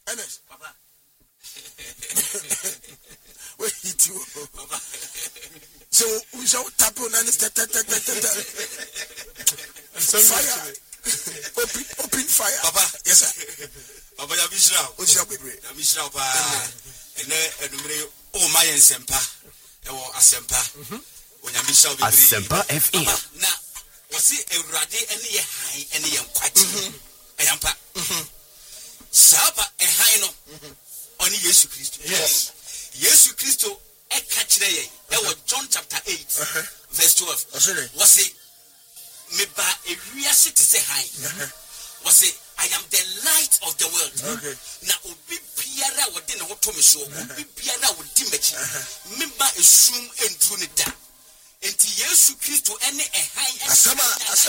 Ernest. Papa. Wait, you. Papa. So we shall tap on and fire. Open fire. Papa. Yes, sir. Papa, you Bishra. What's your baby? Bishra, Papa. And oh, my and Sempa. Asempa. When you Bishra, Asempa FM. Now, was it a radi any high any young quite? I am pa. Saba a high no on Jesus Christ. Yes. Jesus Christ, a catch day. That was John chapter 8, verse 12. Was it me ba a real city say hi? Was it I am the light of the world. Okay. Now, Obi Piara would dinner what Thomas show, Obi Piara would dimage. Member a soon and Trinita. And Yesu Christo any a high Asema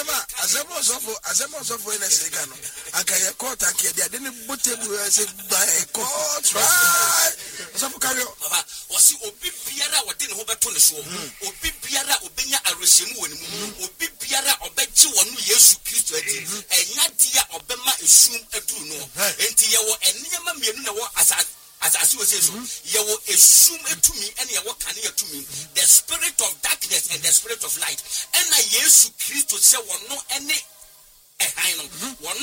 in a second. I can call Tanky. They didn't put him say by a court. Right. Some carry was he Obi Piara would dinner over Tony show. Obi Piara Obenya a Resimu and Obi Piara Obechi one Yesu Christo and Nadia Obema is soon a do no. And Tiawa and Niama Miruna as I was saying, you will assume it to me and you will can to me the spirit of darkness and the spirit of light. And I Yesu Christ say one no any a high no one